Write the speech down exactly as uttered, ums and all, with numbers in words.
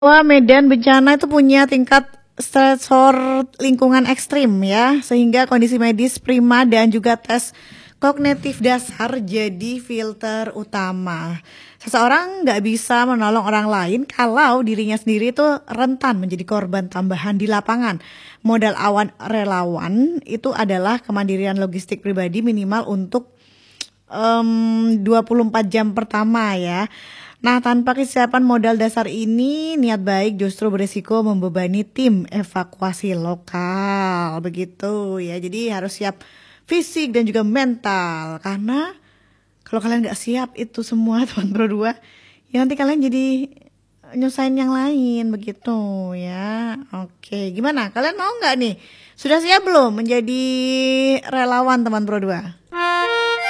Wah, medan bencana itu punya tingkat stresor lingkungan ekstrim ya, sehingga kondisi medis prima dan juga tes kognitif dasar jadi filter utama. Seseorang nggak bisa menolong orang lain kalau dirinya sendiri itu rentan menjadi korban tambahan di lapangan. Modal awan relawan itu adalah kemandirian logistik pribadi minimal untuk em, dua puluh empat jam pertama ya. Nah, tanpa kesiapan modal dasar ini, niat baik justru berisiko membebani tim evakuasi lokal. Begitu ya. Jadi harus siap fisik dan juga mental. Karena kalau kalian nggak siap itu semua teman Pro dua, ya nanti kalian jadi nyusahin yang lain begitu ya. Oke, gimana? Kalian mau nggak nih? Sudah siap belum menjadi relawan teman Pro dua?